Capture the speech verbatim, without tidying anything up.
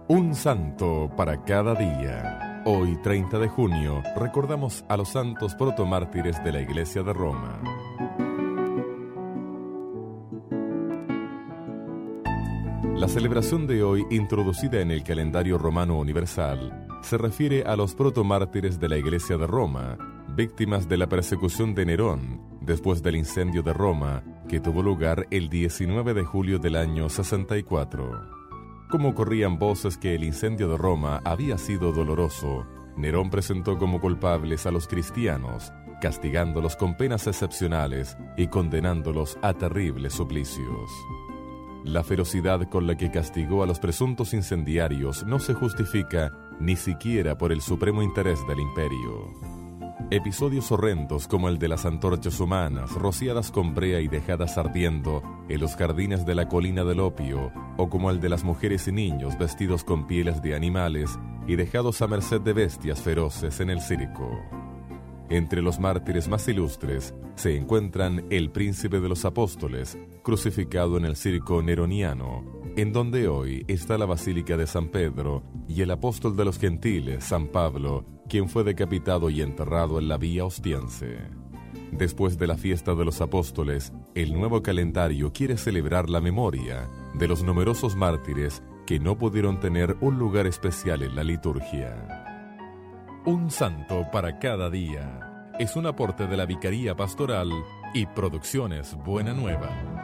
Un santo para cada día. Hoy, treinta de junio, recordamos a los santos protomártires de la Iglesia de Roma. La celebración de hoy, introducida en el calendario romano universal, se refiere a los protomártires de la Iglesia de Roma, víctimas de la persecución de Nerón, después del incendio de Roma, que tuvo lugar el diecinueve de julio del año sesenta y cuatro. Como corrían voces que el incendio de Roma había sido doloroso, Nerón presentó como culpables a los cristianos, castigándolos con penas excepcionales y condenándolos a terribles suplicios. La ferocidad con la que castigó a los presuntos incendiarios no se justifica ni siquiera por el supremo interés del imperio. Episodios horrendos como el de las antorchas humanas rociadas con brea y dejadas ardiendo en los jardines de la colina del opio, o como el de las mujeres y niños vestidos con pieles de animales y dejados a merced de bestias feroces en el circo. Entre los mártires más ilustres se encuentran el príncipe de los apóstoles, crucificado en el circo neroniano, en donde hoy está la Basílica de San Pedro, y el apóstol de los gentiles, San Pablo, quien fue decapitado y enterrado en la Vía Ostiense. Después de la fiesta de los apóstoles, el nuevo calendario quiere celebrar la memoria de los numerosos mártires que no pudieron tener un lugar especial en la liturgia. Un santo para cada día es un aporte de la Vicaría Pastoral y Producciones Buena Nueva.